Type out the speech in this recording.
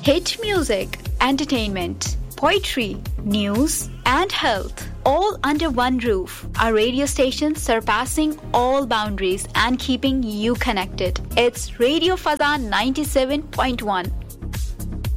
hit music, entertainment, poetry, news, and health, all under one roof. Our radio station surpassing all boundaries and keeping you connected. It's Radio Fazan 97.1,